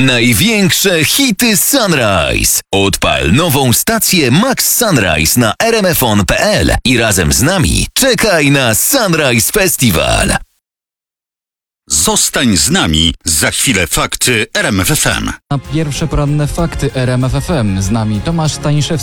Największe hity Sunrise. Odpal nową stację Max Sunrise na rmfon.pl i razem z nami czekaj na Sunrise Festival. Zostań z nami, za chwilę fakty RMF FM. Na pierwsze poranne fakty RMF FM. Z nami Tomasz Staniszewski.